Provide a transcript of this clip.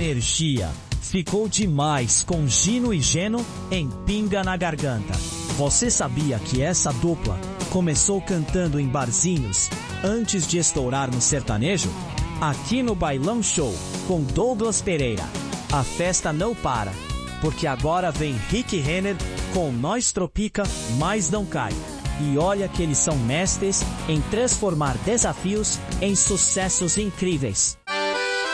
energia. Ficou demais com Gino e Geno em Pinga na Garganta. Você sabia que essa dupla começou cantando em barzinhos antes de estourar no sertanejo? Aqui no Bailão Show, com Douglas Pereira, a festa não para, porque agora vem Rick Renner com Nós Tropica, Mas Não Cai. E olha que eles são mestres em transformar desafios em sucessos incríveis.